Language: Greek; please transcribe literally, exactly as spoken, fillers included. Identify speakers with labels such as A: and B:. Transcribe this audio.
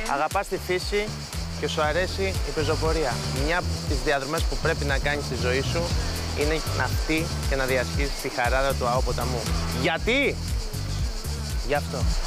A: Αγαπάς τη φύση και σου αρέσει η πεζοπορία. Μια από τις διαδρομές που πρέπει να κάνεις στη ζωή σου είναι να αυτή και να διασχίσεις τη χαράδα του ΑΟ Ποταμού. Γιατί? Γι' αυτό.